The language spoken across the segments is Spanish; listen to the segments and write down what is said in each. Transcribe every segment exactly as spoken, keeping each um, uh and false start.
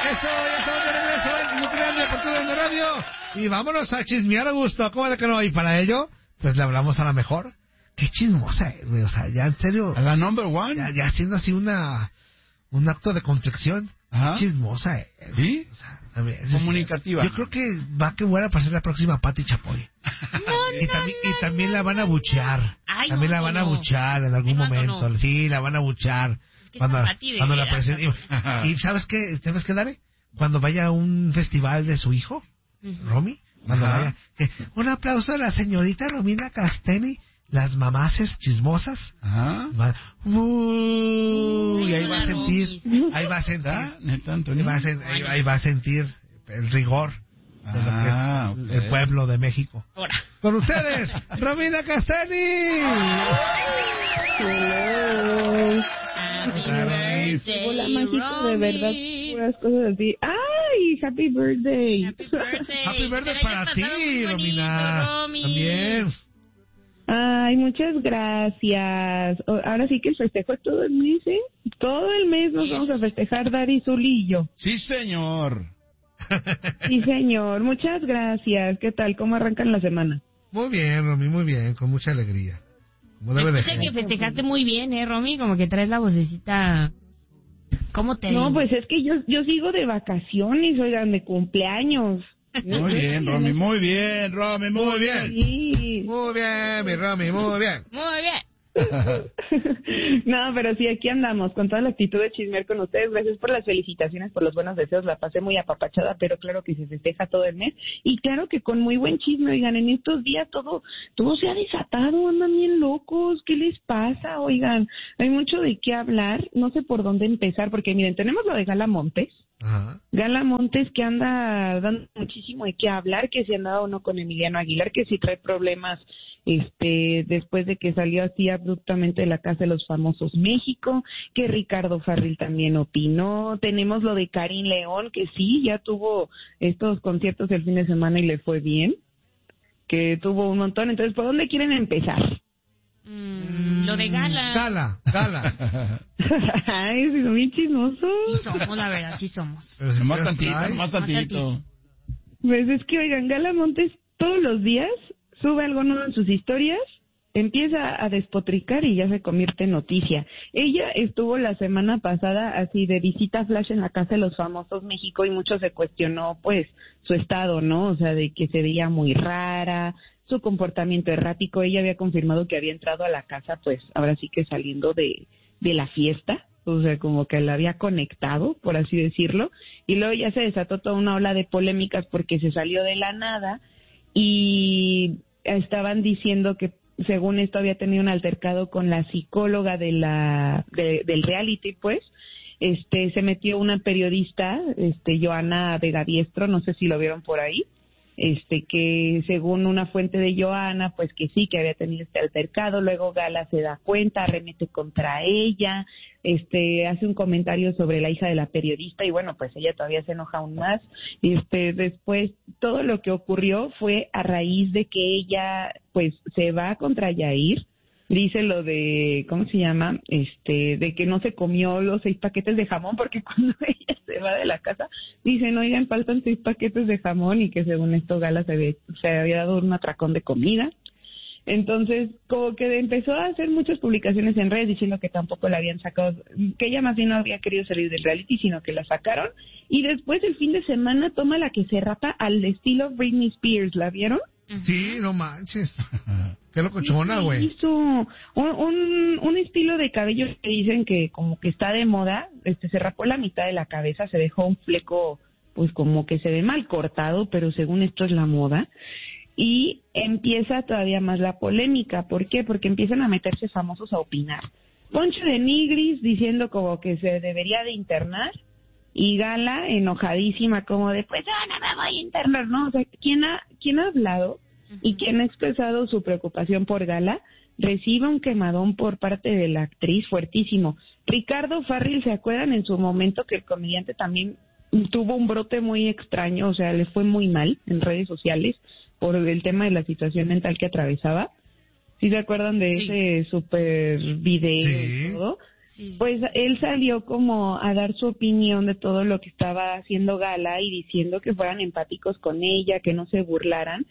Eso, ya estamos de regreso en Nuclear Deportivo en la radio. Y vámonos a chismear a gusto. ¿Cómo de que no? Y para ello, pues le hablamos a la mejor. Qué chismosa es, güey. O sea, ya en serio. ¿A la number one? Ya, ya haciendo así una... un acto de constricción. Ajá. Chismosa es. ¿Sí? O sea, también, comunicativa. Yo creo que va que buena para ser la próxima Pati Chapoy. No, y, no, también, no, y también la van a buchear. Ay, también no, la van no, a no. buchear en algún Ay, no, momento. no. Sí, la van a buchear. Que Cuando, esta Pati de cuando la veras, presenten. Y, y ¿sabes qué? ¿Sabes qué, Dare? Cuando vaya a un festival de su hijo, Uh-huh. Romy, cuando Ajá. vaya. Que, un aplauso a la señorita Romina Casteni, las mamaces chismosas. Ajá. Va- Uy, y ahí va a sentir, ahí va a sentir, ¿Ah? ¿Neta, ahí Antonio? va a, sen- ahí, ahí va a sentir el rigor de lo que Ah, es ok. el pueblo de México. Ahora. Con ustedes, Romina Casteni. Hello. Happy Hola, birthday, Hola, Majito, de verdad, Romy. puras cosas así. ¡Ay! ¡Happy birthday! Happy birthday. Happy Que birthday te la para hayas ti, pasado muy bonito, Romina. Romy. También. Ay, muchas gracias. O- Ahora sí que el festejo es todo el mes, ¿eh? Todo el mes nos vamos a festejar, Dari, Zuli y yo. Sí, señor. Sí, señor. Muchas gracias. ¿Qué tal? ¿Cómo arrancan la semana? Muy bien, Romy, muy bien, con mucha alegría. Como debe de Escucha ser. que festejaste muy bien, ¿eh, Romy? Como que traes la vocecita... ¿Cómo te No, digo? pues es que yo, yo sigo de vacaciones, oigan, de cumpleaños. Muy bien, Romy, muy bien, Romy, muy Muy bien. Sí. Muy bien, mi Romy, muy bien. Muy bien. No, pero sí, aquí andamos con toda la actitud de chismear con ustedes. Gracias por las felicitaciones, por los buenos deseos. La pasé muy apapachada, pero claro que se festeja todo el mes. Y claro que con muy buen chisme, oigan, en estos días todo todo se ha desatado, andan bien locos. ¿Qué les pasa? Oigan, hay mucho de qué hablar. No sé por dónde empezar, porque miren, tenemos lo de Gala Montes. Ajá. Gala Montes que anda dando muchísimo de qué hablar, que si andaba uno con Emiliano Aguilar, que si trae problemas este después de que salió así abruptamente de la Casa de los Famosos México, que Ricardo Farril también opinó. Tenemos lo de Karim León, que sí, ya tuvo estos conciertos el fin de semana y le fue bien, que tuvo un montón. Entonces, ¿por dónde quieren empezar? Mm, lo de Gala. Gala, gala. Ay, sí, son bien chismosos. Sí somos, la verdad, sí somos. Pero si Más quieres tantito, traes. más tantito. Pues es que, oigan, Gala Montes todos los días sube algo nuevo en sus historias, empieza a despotricar y ya se convierte en noticia. Ella estuvo la semana pasada así de visita flash en la Casa de los Famosos México y mucho se cuestionó pues su estado, ¿no? O sea, de que se veía muy rara, su comportamiento errático. Ella había confirmado que había entrado a la casa pues ahora sí que saliendo de, de la fiesta. O sea, como que la había conectado, por así decirlo, y luego ya se desató toda una ola de polémicas porque se salió de la nada y estaban diciendo que según esto había tenido un altercado con la psicóloga de la de, del reality, pues, este se metió una periodista, este Joana Vega Diestro, no sé si lo vieron por ahí, este que según una fuente de Joana, pues que sí, que había tenido este altercado. Luego Gala se da cuenta, arremete contra ella, este hace un comentario sobre la hija de la periodista y bueno, pues ella todavía se enoja aún más. Este después todo lo que ocurrió fue a raíz de que ella pues se va contra Yair. Dice lo de, ¿cómo se llama? Este, de que no se comió los seis paquetes de jamón, porque cuando ella se va de la casa, dicen, oigan, faltan seis paquetes de jamón, y que según esto Gala se había, se había dado un atracón de comida. Entonces, como que empezó a hacer muchas publicaciones en redes diciendo que tampoco la habían sacado, que ella más bien no había querido salir del reality, sino que la sacaron. Y después, el fin de semana, toma la que se rapa al estilo Britney Spears, ¿la vieron? Sí, no manches. Qué locochona, güey. Hizo un, un, un estilo de cabello que dicen que como que está de moda. Este se rapó la mitad de la cabeza, se dejó un fleco pues como que se ve mal cortado, pero según esto es la moda. Y empieza todavía más la polémica. ¿Por qué? Porque empiezan a meterse famosos a opinar. Poncho de Nigris diciendo como que se debería de internar, y Gala enojadísima como de, pues no, no me voy a internar, ¿no? O sea, ¿quién ha, quién ha hablado y quien ha expresado su preocupación por Gala recibe un quemadón por parte de la actriz fuertísimo? Ricardo Farril, ¿se acuerdan en su momento que el comediante también tuvo un brote muy extraño? O sea, le fue muy mal en redes sociales por el tema de la situación mental que atravesaba. ¿Sí se acuerdan de Sí. ese super video Sí. y todo? Sí, sí. Pues él salió como a dar su opinión de todo lo que estaba haciendo Gala y diciendo que fueran empáticos con ella, que no se burlaran,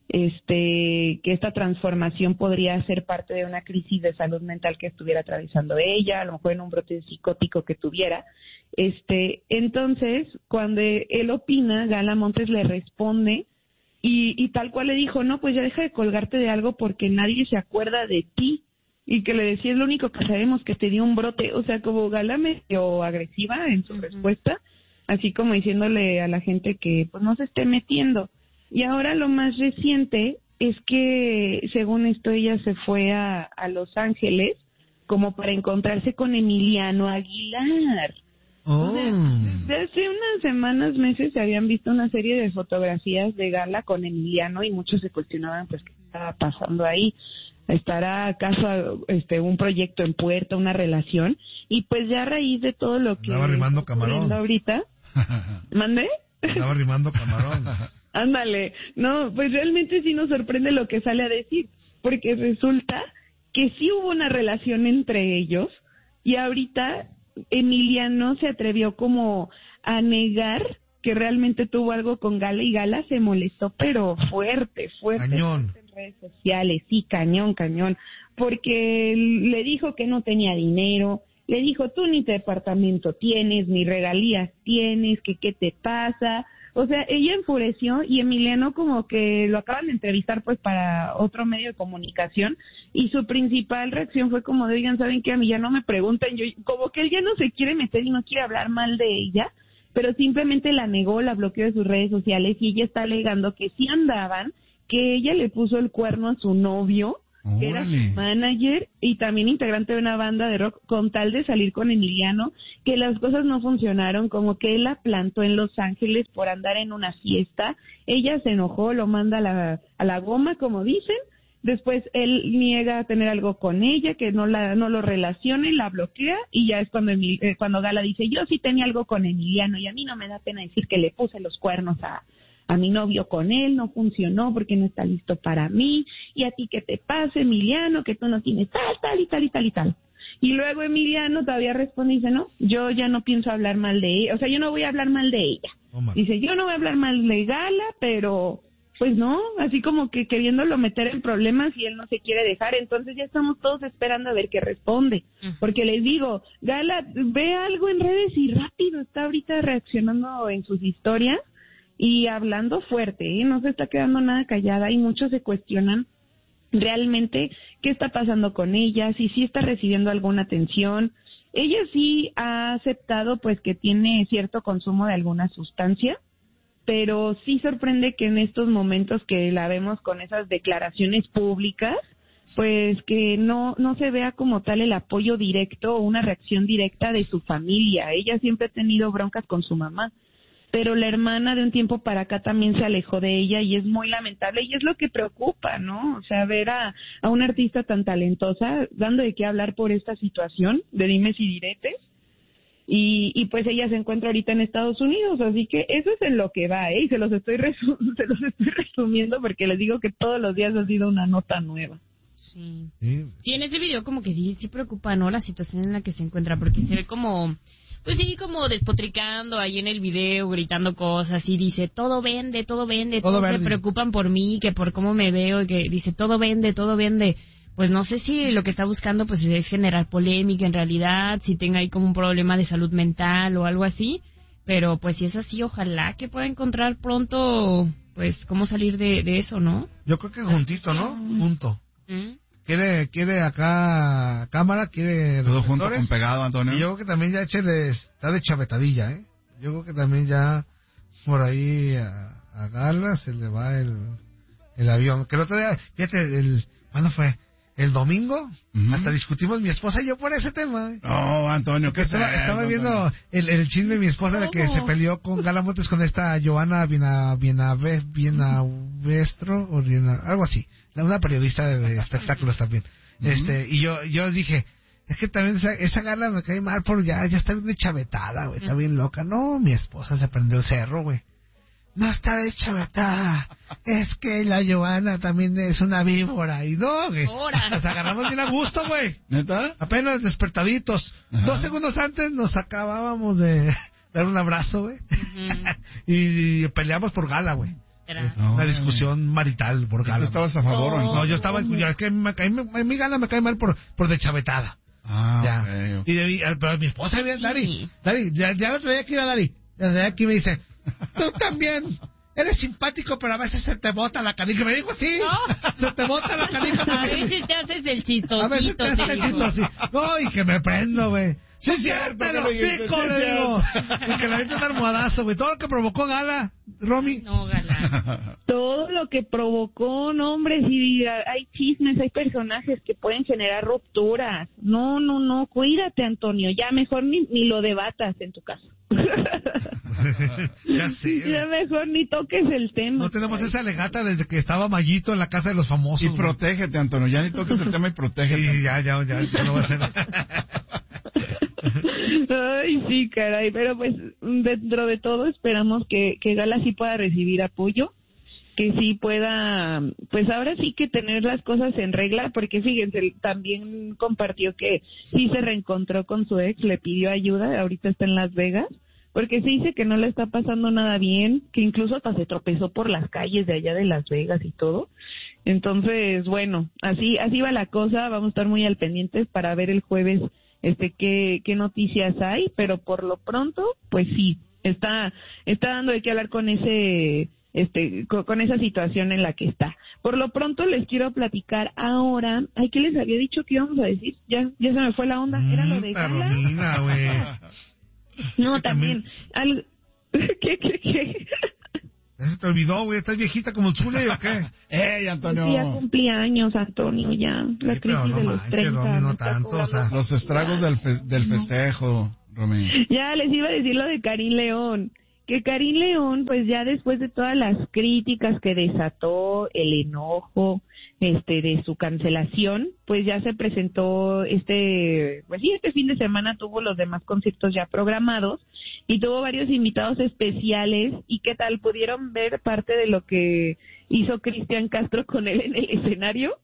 este, que esta transformación podría ser parte de una crisis de salud mental que estuviera atravesando ella, a lo mejor en un brote psicótico que tuviera. Este, entonces, cuando él opina, Gala Montes le responde y, y tal cual le dijo, no, pues ya deja de colgarte de algo porque nadie se acuerda de ti. Y que le decía, es lo único que sabemos, que te dio un brote. O sea, como Gala medio agresiva en su uh-huh. respuesta, así como diciéndole a la gente que pues no se esté metiendo. Y ahora lo más reciente es que, según esto, ella se fue a, a Los Ángeles como para encontrarse con Emiliano Aguilar. Oh. O sea, desde hace unas semanas, meses, se habían visto una serie de fotografías de Gala con Emiliano y muchos se cuestionaban pues qué estaba pasando ahí. ¿Estará acaso este un proyecto en puerta, una relación? Y pues ya a raíz de todo lo que estaba rimando camarón ahorita, ¿mandé? Estaba rimando camarón. Ándale, no, pues realmente sí nos sorprende lo que sale a decir, porque resulta que sí hubo una relación entre ellos y ahorita Emiliano se atrevió como a negar que realmente tuvo algo con Gala y Gala se molestó, pero fuerte, fuerte. Cañón. Fuerte en redes sociales, sí, cañón, cañón, porque le dijo que no tenía dinero, le dijo, tú ni departamento tienes, ni regalías tienes, que qué te pasa. O sea, ella enfureció y Emiliano como que lo acaban de entrevistar pues para otro medio de comunicación y su principal reacción fue como de, oigan, ¿saben qué? A mí ya no me preguntan, yo como que él ya no se quiere meter y no quiere hablar mal de ella, pero simplemente la negó, la bloqueó de sus redes sociales y ella está alegando que sí andaban, que ella le puso el cuerno a su novio, ¡Órale! Que era su manager y también integrante de una banda de rock, con tal de salir con Emiliano, que las cosas no funcionaron, como que él la plantó en Los Ángeles por andar en una fiesta, ella se enojó, lo manda a la, a la goma, como dicen, después él niega tener algo con ella, que no la no lo relacione, la bloquea, y ya es cuando Emil, eh, cuando Gala dice, yo sí tenía algo con Emiliano, y a mí no me da pena decir que le puse los cuernos a, a mi novio con él, no funcionó porque no está listo para mí, y a ti qué te pasa, Emiliano, que tú no tienes tal, tal y tal y tal y tal. Y luego Emiliano todavía responde y dice, no, yo ya no pienso hablar mal de ella, o sea, yo no voy a hablar mal de ella. Oh, dice, yo no voy a hablar mal de Gala, pero... pues no, así como que queriéndolo meter en problemas y él no se quiere dejar, entonces ya estamos todos esperando a ver qué responde, porque les digo, Gala ve algo en redes y rápido está ahorita reaccionando en sus historias y hablando fuerte, ¿eh? No se está quedando nada callada y muchos se cuestionan realmente qué está pasando con ella, si sí está recibiendo alguna atención. Ella sí ha aceptado pues que tiene cierto consumo de alguna sustancia, pero sí sorprende que en estos momentos que la vemos con esas declaraciones públicas, pues que no no se vea como tal el apoyo directo o una reacción directa de su familia. Ella siempre ha tenido broncas con su mamá, pero la hermana de un tiempo para acá también se alejó de ella y es muy lamentable y es lo que preocupa, ¿no? O sea, ver a, a una artista tan talentosa dando de qué hablar por esta situación de dimes y diretes. Y, y pues ella se encuentra ahorita en Estados Unidos, así que eso es en lo que va, ¿eh? Y se los estoy resu- se los estoy resumiendo porque les digo que todos los días ha sido una nota nueva. Sí. Sí, Sí, en ese video como que sí, sí preocupa, ¿no? La situación en la que se encuentra, porque se ve como, pues sí, como despotricando ahí en el video, gritando cosas y dice, todo vende, todo vende, Todo todos vende. se preocupan por mí, que por cómo me veo, y que dice, todo vende, todo vende. Pues no sé si lo que está buscando pues es generar polémica en realidad, si tenga ahí como un problema de salud mental o algo así, pero pues si es así, ojalá que pueda encontrar pronto pues cómo salir de, de eso, ¿no? yo creo que juntito, ¿no? Junto. ¿Mm? Quiere, quiere acá cámara, quiere Todo junto reflectores, con pegado, Antonio. y yo creo que también ya échele, está de chavetadilla, ¿eh? Yo creo que también ya por ahí a, a Gala se le va el, el avión. Que el otro día, fíjate, el, ¿cuándo fue? El domingo, Uh-huh. hasta discutimos mi esposa y yo por ese tema. ¿eh? Oh, Antonio, ¿qué Estaba, es eso, estaba viendo Antonio? el, el chisme de mi esposa de que ¿Cómo? se peleó con Gala Montes con esta Joana Biena, Bienave, Bienavestro, o Biena, algo así, la- una periodista de, de espectáculos también. Uh-huh. Este, y yo, yo dije, es que también esa, esa Gala me cae mal por ya, ya está bien chavetada, güey, está bien loca. No, mi esposa se prendió el cerro, güey. no está deschavetada, es que la Joana también es una víbora. Y no, güey, Ahora. nos agarramos bien a gusto, güey. ¿Neta? Apenas despertaditos. Ajá. Dos segundos antes nos acabábamos de dar un abrazo, güey. Ujú. y, y peleamos por Gala, güey. Era. No, Una güey. discusión marital por ¿Tú Gala. estabas a favor o en No, No, contra? yo estaba, yo, es que me caí, me, mi Gala me cae mal por, por deschavetada. Ah, Ya. ok, ok. Y, de- y- pero mi esposa bien, Sí. Dari, Dari, ya, ya lo traía aquí a Dari. Desde aquí me dice, tú también eres simpático, pero a veces se te bota la canica. Me dijo, sí, No. se te bota la canica. A también. veces te haces el A chistosito. veces te te hace el digo. chito así. No, y que me prendo, güey. Sí, es cierto, ¿qué te lo le dijiste? pico, Sí, le es digo. Y que le avienta un almohadazo, güey. Todo lo que provocó Gala, Romy. No, Gala. Todo lo que provocó, no, hombre, si hay chismes, hay personajes que pueden generar rupturas. No, no, no, cuídate, Antonio, ya mejor ni, ni lo debatas en tu casa. Ya sé. Ya mejor ni toques el tema. No tenemos esa legata desde que estaba Mayito en la casa de los famosos. Y güey. protégete, Antonio. Ya ni toques el tema y protégete. Sí, ya, ya, ya, ya no va a ser. Ay, sí, caray, pero pues dentro de todo esperamos que, que Gala sí pueda recibir apoyo, que sí pueda, pues ahora sí que tener las cosas en regla, porque fíjense, él también compartió que sí se reencontró con su ex, le pidió ayuda, ahorita está en Las Vegas, porque se dice que no le está pasando nada bien, que incluso hasta se tropezó por las calles de allá de Las Vegas y todo. Entonces, bueno, así así va la cosa, vamos a estar muy al pendientes para ver el jueves este qué qué noticias hay, pero por lo pronto, pues sí, está está dando de qué hablar con ese este con, con esa situación en la que está. Por lo pronto les quiero platicar ahora, ay, ¿qué les había dicho que íbamos a decir? Ya ya se me fue la onda, era lo de Mm, Gala. Carolina, güey. No, también al ¿qué qué qué? ¿Ya se te olvidó, güey? ¿Estás viejita como el Zule o qué? ¡Ey, Antonio! Ya cumplí años, Antonio, ya. La Sí, pero crisis no de los manches, treinta. Romy, no me está tanto, o sea. cobrando. Los estragos del, fe- del festejo, Romy. Ya les iba a decir lo de Karim León. Que Karim León, pues ya después de todas las críticas que desató, el enojo este de su cancelación, pues ya se presentó este, pues sí, este fin de semana tuvo los demás conciertos ya programados y tuvo varios invitados especiales. ¿Y qué tal? ¿Pudieron ver parte de lo que hizo Cristian Castro con él en el escenario?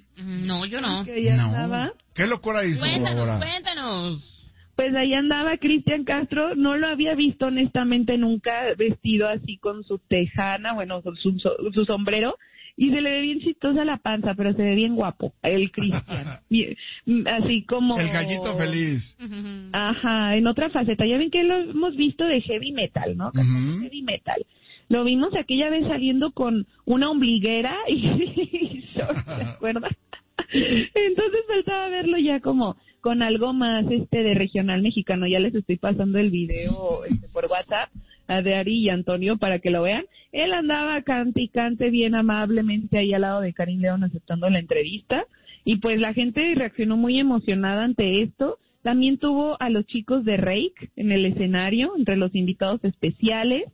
No, yo no. Que allá No. andaba. ¿Qué locura hizo Cuéntanos, ahora? cuéntanos. Pues ahí andaba Cristian Castro, no lo había visto honestamente nunca vestido así con su tejana, bueno, su, su, su sombrero, y se le ve bien chistosa la panza, pero se ve bien guapo, el Cristian. Bien, así como... El gallito feliz. Ajá, en otra faceta. Ya ven que lo hemos visto de heavy metal, ¿no? Ujú. Heavy metal. Lo vimos aquella vez saliendo con una ombliguera y... ¿se acuerda? Entonces faltaba verlo ya como con algo más este de regional mexicano. Ya les estoy pasando el video este, por WhatsApp a de Ari y Antonio para que lo vean. Él andaba cante y cante bien amablemente ahí al lado de Karim León aceptando la entrevista y pues la gente reaccionó muy emocionada ante esto. También tuvo a los chicos de Rake en el escenario entre los invitados especiales.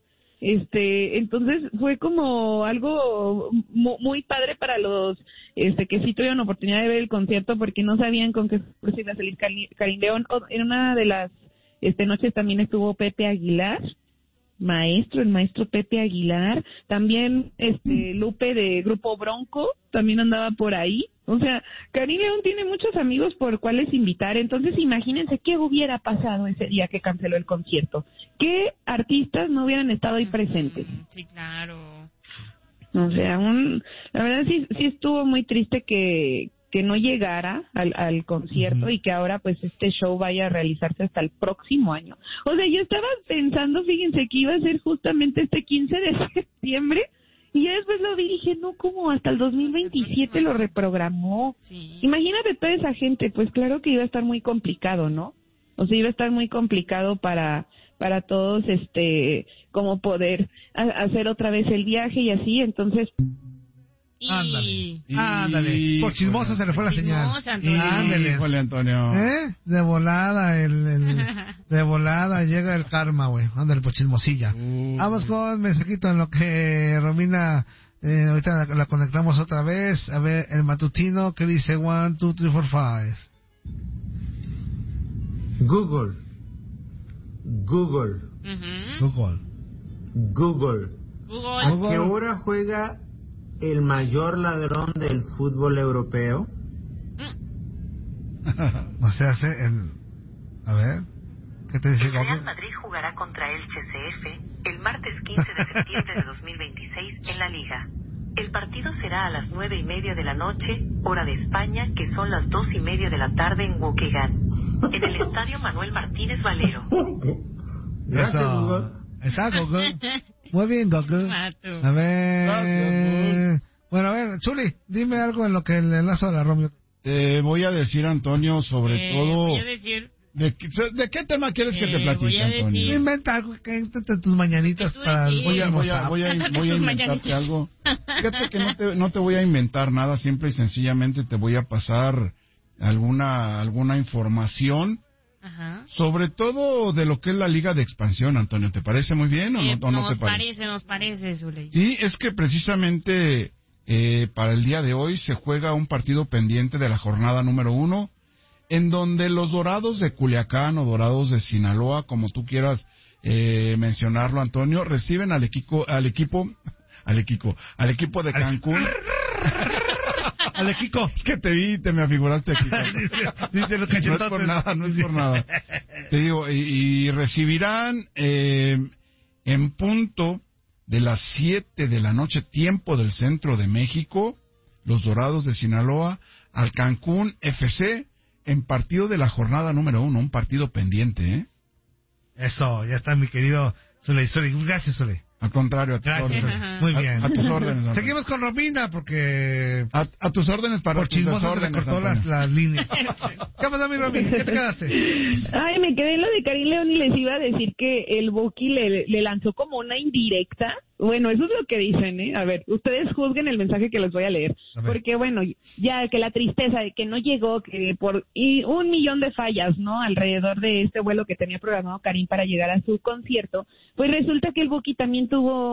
Este, entonces fue como algo mu- muy padre para los este que sí tuvieron oportunidad de ver el concierto porque no sabían con qué pues, iba a salir Cali- Karim León. O- En una de las este noches también estuvo Pepe Aguilar, maestro, el maestro Pepe Aguilar, también este Lupe de Grupo Bronco, también andaba por ahí. O sea, Karim León tiene muchos amigos por cuales invitar, entonces imagínense qué hubiera pasado ese día que canceló el concierto. ¿Qué artistas no hubieran estado ahí presentes? Sí, claro. O sea, un, la verdad sí, sí estuvo muy triste que, que no llegara al, al concierto Ujú. y que ahora pues este show vaya a realizarse hasta el próximo año. O sea, yo estaba pensando, fíjense, que iba a ser justamente este quince de septiembre y ya después lo vi y dije, no, como hasta el dos mil veintisiete lo reprogramó. Sí. Imagínate toda esa gente, pues claro que iba a estar muy complicado, ¿no? O sea, iba a estar muy complicado para para todos, este, como poder a- hacer otra vez el viaje y así, entonces, Y... Ándale, Y- ándale. Por chismosa se le fue la señal. Chismosa, Antonio. Ándale. Híjole, Antonio. ¿Eh? De volada, el, el- de volada llega el karma, güey. Ándale, por chismosilla. Uh. Vamos con mensajito en lo que Romina, eh, ahorita la, la conectamos otra vez. A ver, el matutino que dice one, two, three, four, five. Google, Google, Ujú. Google. Google. Google. ¿A qué hora juega el mayor ladrón del fútbol europeo? O sea, hace el... A ver, ¿qué te dice El Real Google? Madrid jugará contra Elche C F el martes quince de septiembre de dos mil veintiséis en la Liga. El partido será a las nueve y media de la noche, hora de España, que son las dos y media de la tarde en Waukegan, en el Estadio Manuel Martínez Valero. Gracias, Eso. Google. Está Google. Muy bien, Google. Mato. A ver... Gracias, Bueno, a ver, Chuli, dime algo en lo que le enlazo a la Romeo. Te voy a decir, Antonio, sobre Eh, todo... Voy a decir. ¿De, qué- ¿De qué tema quieres que te Eh, platique, voy a decir- Antonio? Inventa algo que entre tus mañanitas ¿Qué tú para el decís? Voy a, voy a, WhatsApp. voy a, voy a Tus inventarte mañanitas. algo. Fíjate que no te, no te voy a inventar nada, simple y sencillamente te voy a pasar alguna, alguna información, Ajá. sobre todo de lo que es la Liga de Expansión, Antonio. ¿Te parece muy bien o Eh, no, o no nos te parece? parece, nos parece, Zuley. Sí, es que precisamente eh, para el día de hoy se juega un partido pendiente de la jornada número uno, en donde los Dorados de Culiacán o Dorados de Sinaloa, como tú quieras eh, mencionarlo, Antonio, reciben al equipo, al equipo, al equipo, al equipo de Cancún. Ale Kiko. Es que te vi y te me afiguraste aquí. Dice los No es por cachetotes. nada, no es por nada. Te digo, y, y recibirán eh, en punto de las siete de la noche, tiempo del centro de México, los Dorados de Sinaloa, al Cancún F C, en partido de la jornada número uno, un partido pendiente, ¿eh? Eso, ya está mi querido Zuley. Zuley, gracias, Zuley. Al contrario, a tus Gracias. órdenes. Ajá. Muy A- bien. A, tus órdenes, Antonio. Seguimos con Romina porque A, a tus órdenes para por tus chismoso se le desórdenes, cortó las, Antonio. las líneas. ¿Qué pasó, mi Romina? ¿Qué te quedaste? Ay, me quedé en lo de Karim León y les iba a decir que el Buki le, le lanzó como una indirecta. Bueno, eso es lo que dicen, ¿eh? A ver, ustedes juzguen el mensaje que les voy a leer. A ver. Porque, bueno, ya que la tristeza de que no llegó, que por y un millón de fallas, ¿no? Alrededor de este vuelo que tenía programado Karim para llegar a su concierto, pues resulta que el Buki también tuvo